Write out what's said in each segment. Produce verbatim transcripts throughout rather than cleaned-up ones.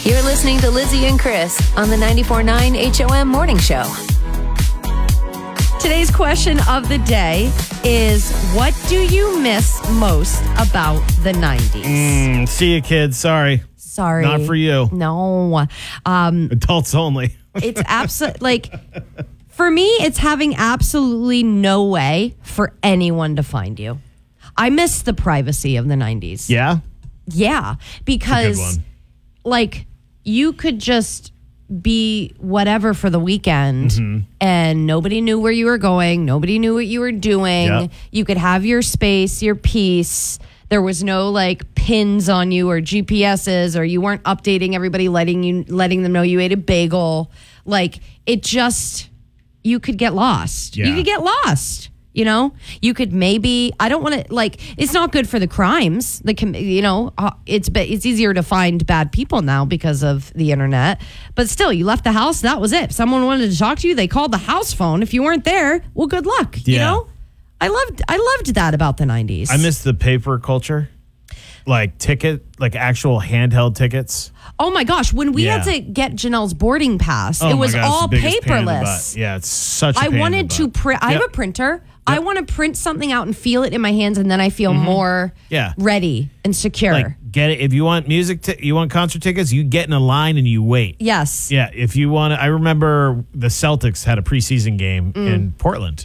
You're listening to Lizzie and Chris on the ninety-four point nine H O M Morning Show. Today's question of the day is, what do you miss most about the nineties? Mm, see you, kids. Sorry. Sorry. Not for you. No. Um, Adults only. it's absolutely, like, for me, it's having absolutely no way for anyone to find you. I miss the privacy of the nineties. Yeah? Yeah. Because, That's a good one. like, you could just be whatever for the weekend Mm-hmm. and nobody knew where you were going. Nobody knew what you were doing. Yep. You could have your space, your peace. There was no like pins on you or G P S's, or you weren't updating everybody, letting you letting them know you ate a bagel. Like, it just, you could get lost. Yeah. You could get lost. You know, you could maybe, I don't want to, like, it's not good for the crimes. The com- you know, uh, it's it's easier to find bad people now because of the internet. But still, you left the house, that was it. If someone wanted to talk to you, they called the house phone. If you weren't there, well, good luck. You Yeah. know, I loved I loved that about the nineties. I miss the paper culture. Like ticket, like actual handheld tickets. Oh my gosh, when we Yeah. had to get Janelle's boarding pass, Oh it my was God, it's all the biggest pain in the paperless. butt. Yeah, it's such a I pain in wanted the to butt. print. I have Yep. a printer. I want to print something out and feel it in my hands, and then I feel more Yeah. ready and secure. Like, get it. If you want music, t- you want concert tickets, you get in a line and you wait. yes. Yeah, if you want to, I remember the Celtics had a preseason game Mm. in Portland,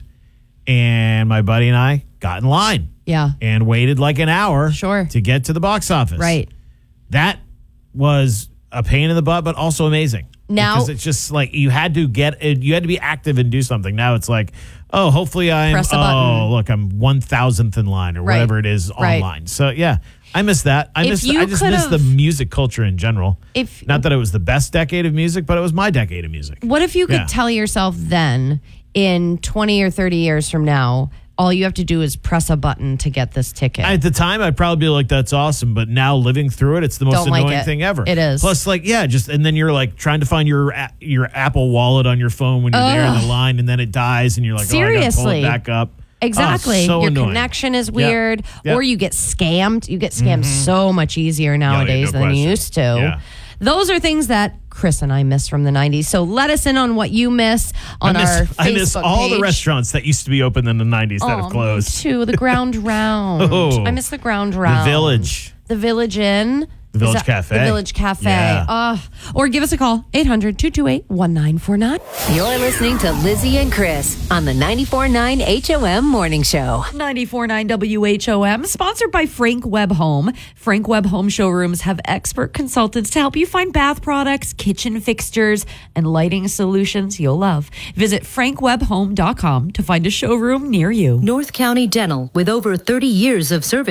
and my buddy and I got in line Yeah. and waited like an hour Sure. to get to the box office. Right. That was a pain in the butt, but also amazing. Now- because it's just like you had to get, you had to be active and do something. Now it's like, oh, hopefully I'm, Press a oh, button. look, I'm one thousandth in line or Right. whatever it is Right. online. So yeah, I miss that. I If miss, you I just miss the could've- music culture in general. If Not that it was the best decade of music, but it was my decade of music. what if you could Yeah. tell yourself then, in twenty or thirty years from now, all you have to do is press a button to get this ticket? At the time, I'd probably be like, that's awesome. But now living through it, it's the most Don't like annoying it. thing ever. It is. Plus, like, yeah, just, and then you're like trying to find your a- your Apple wallet on your phone when you're there in the line, and then it dies, and you're like, oh, I gotta pull Seriously. it back up. Exactly. Oh, so Your annoying. connection is Yep. weird, Yep. or you get scammed. You get scammed so much easier nowadays no than you question. used to. Yeah. Those are things that Chris and I miss from the nineties. So let us in on what you miss on I miss, our Facebook I miss all the page. restaurants that used to be open in the nineties that Oh, have closed. Me too. The Ground Round. Oh. I miss the Ground Round. The Village. The Village Inn. The Village Is that- Cafe. The Village Cafe. Yeah. Uh, or give us a call, eight hundred, two two eight, one nine four nine. You're listening to Lizzie and Chris on the ninety-four point nine H O M Morning Show. ninety-four point nine W H O M, sponsored by Frank Webb Home. Frank Webb Home showrooms have expert consultants to help you find bath products, kitchen fixtures, and lighting solutions you'll love. Visit frank webb home dot com to find a showroom near you. North County Dental, with over thirty years of service.